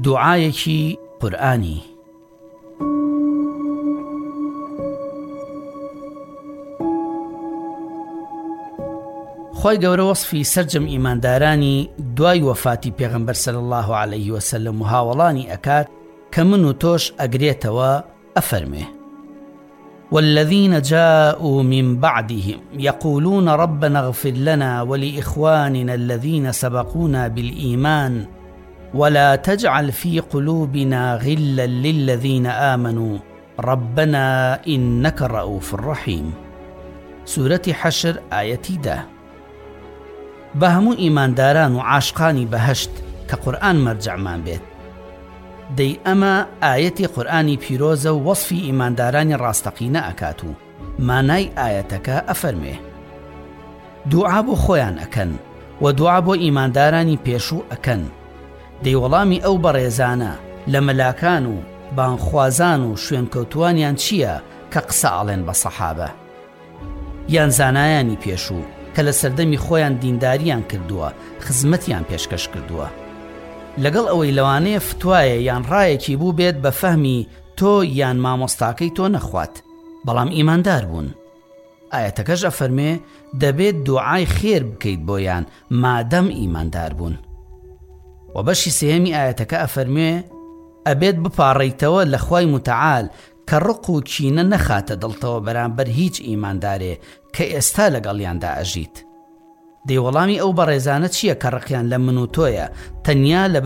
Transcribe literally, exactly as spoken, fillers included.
دوعایەکی قورئانی. خۆی گەورە وەصفی سەرجەم ئیماندارانی دوای وەفاتی پێغەمبەر صلی الله عليه وسلم و هاوڵانی ئەکات کە من و تۆش ئەگرێتەوە ئەفەرمێ: والذين جاءوا من بعدهم يقولون ربنا اغفر لنا ولإخواننا الذين سبقونا بالإيمان ولا تجعل في قلوبنا غلا للذين آمنوا ربنا إنك رؤوف رحيم. سورة حشر آية ده. بهمو إيمانداران وعاشقاني بهشت كقرآن مرجع من بيت دەی ئەمە ئاەتی قورئانی پیرۆزە و وەصفی ئیماندارانی ڕاستەقینە ئەکاتو. مانای ئاەتەکە ئەفەرمێ: دوعا بۆ خۆیان ئەکەن و دوعا بۆ ئیماندارانی پێشوو ئەکەن. دەی وەڵامی ئەو بەڕێزانە لە مەلاکان و بانخوازان و شوێنکەوتوانیان چییە کە قسە ئاڵێن بە سەحابە یان زانایانی پێشوو کە لە سەردەمی خۆیان دینداریان کردووە، خزمەتیان پێشکەش کردووە، لەگەڵ ئەوەی لەوانەیە فتوایە یان ڕایەکی بوو بێت بە فەهمی تۆ یان مامۆستاکەی تۆ نەخوات، بەڵام ئیماندار بوون. ئاەتەکەش ئەفەرمێ دەبێت دوعای خێر بکەیت بۆیان مادەم ئیماندار بوون. و بەشی سێهەمی ئاەتەکە ئەفەرمێ ئەبێت بپاڕیتەوە لە خوای متعال کە ڕق و کینە نەخاتە دڵتەوە بەرامبەر هیچ ئیماندارێ کە ئێستا لەگەڵیاندا ئەژیت. دەی وەڵامی ئەو بەڕێزانە چییە کە ڕقیان لە من و تۆیە تەنیا لە